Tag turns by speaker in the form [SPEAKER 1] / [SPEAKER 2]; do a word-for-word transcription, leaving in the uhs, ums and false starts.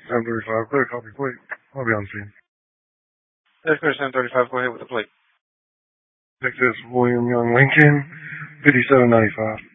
[SPEAKER 1] seven thirty-five, clear copy plate. I'll be on scene.
[SPEAKER 2] That's clear seven thirty-five, go ahead with the plate.
[SPEAKER 1] Texas William Young Lincoln, fifty-seven ninety-five.